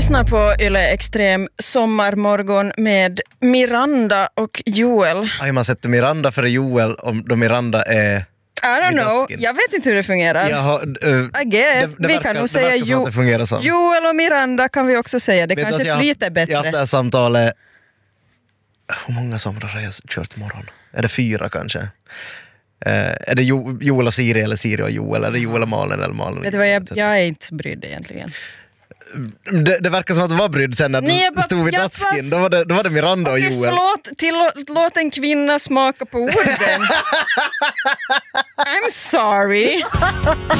lyssnar på Yle Extrem sommarmorgon med Miranda och Joel. Har man sett Miranda före Joel om då Miranda är... I don't know, jag vet inte hur det fungerar. I guess, vi kan nog säga Joel och Miranda kan vi också säga, det kanske flyter bättre. Jag har haft det här samtalet, hur många somrar har jag kört imorgon? Är det 4 kanske? Är det Joel och Siri eller Siri och Joel? Är det Joel och Malin eller Malin? Vet du vad, jag är inte brydd egentligen. Det verkar som att du var brydd sen när du stod vid natskin. Då var det Miranda och Joel. Låt en kvinna smaka på orden. I'm sorry.